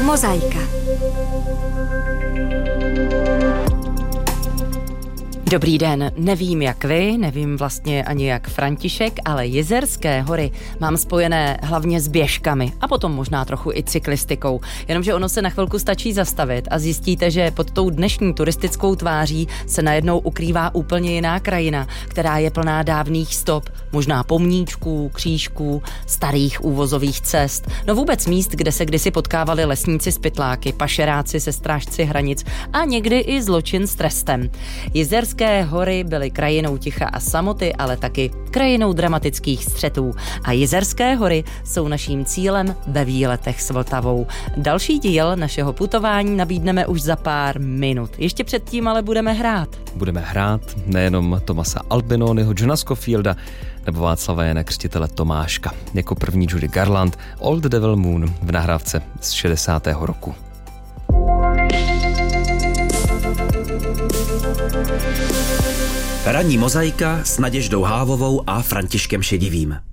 Mozaika. Dobrý den, nevím jak vy, nevím vlastně ani jak František, ale Jizerské hory mám spojené hlavně s běžkami a potom možná trochu i cyklistikou. Jenomže ono se na chvilku stačí zastavit a zjistíte, že pod tou dnešní turistickou tváří se najednou ukrývá úplně jiná krajina, která je plná dávných stop, možná pomníčků, křížků, starých úvozových cest, no vůbec míst, kde se kdysi potkávali lesníci s pytláky, pašeráci se strážci hranic a někdy i zločin s trestem. Jizerské hory byly krajinou ticha a samoty, ale taky krajinou dramatických střetů. A Jizerské hory jsou naším cílem ve výletech s Vltavou. Další díl našeho putování nabídneme už za pár minut. Ještě předtím ale budeme hrát. Budeme hrát nejenom Thomase Albinoniho, Johna Scofielda nebo Václava Jana Křtitele Tomáška. Jako první Judy Garland, Old Devil Moon v nahrávce z 60. roku. Ranní mozaika s Naděždou Hávovou a Františkem Šedivým.